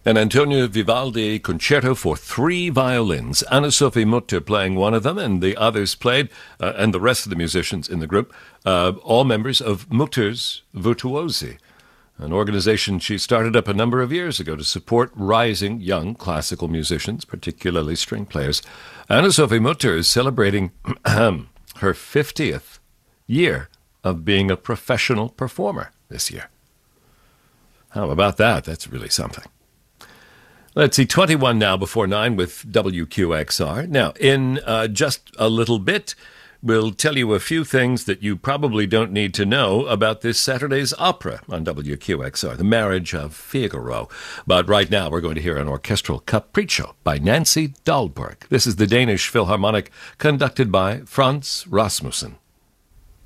An Antonio Vivaldi concerto for 3 violins. Anna-Sophie Mutter playing one of them, and the others played, and the rest of the musicians in the group, all members of Mutter's Virtuosi, an organization she started up a number of years ago to support rising young classical musicians, particularly string players. Anna-Sophie Mutter is celebrating her 50th year of being a professional performer this year. How about that? That's really something. Let's see, 21 now before 9 with WQXR. Now, in just a little bit, we'll tell you a few things that you probably don't need to know about this Saturday's opera on WQXR, The Marriage of Figaro. But right now, we're going to hear an orchestral capriccio by Nancy Dahlberg. This is the Danish Philharmonic, conducted by Frans Rasmussen.